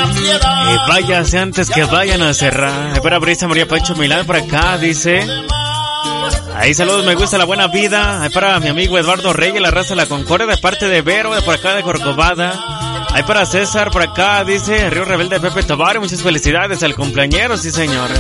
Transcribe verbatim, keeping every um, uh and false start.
Y váyase antes que vayan a cerrar. Ay, para Brisa María Pancho Milán por acá, dice. Ahí saludos, me gusta la buena vida. Ahí para mi amigo Eduardo Reyes, la raza de la Concordia, de parte de Vero, de por acá de Corcovada. Ahí para César, por acá, dice Río Rebelde Pepe Tobar. Muchas felicidades al cumpleañero, sí señor.